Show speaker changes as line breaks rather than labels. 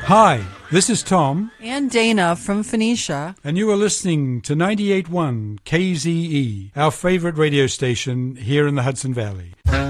Hi, this is Tom.
And Dana from Phoenicia.
And you are listening to 98.1 KZE, our favorite radio station here in the Hudson Valley.